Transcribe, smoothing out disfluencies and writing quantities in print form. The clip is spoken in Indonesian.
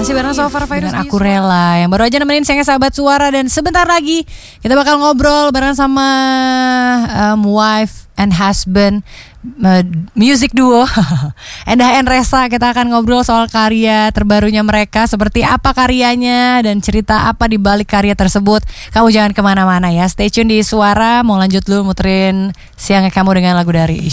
Masih bareng So Far Virus dengan Aku Rela yang baru aja nemenin saya sahabat suara. Dan sebentar lagi kita bakal ngobrol bareng sama wife and husband music duo Endah and Resa. Kita akan ngobrol soal karya terbarunya mereka, seperti apa karyanya dan cerita apa di balik karya tersebut. Kamu jangan kemana-mana ya, stay tune di Suara. Mau lanjut dulu muterin Siangnya Kamu dengan lagu dari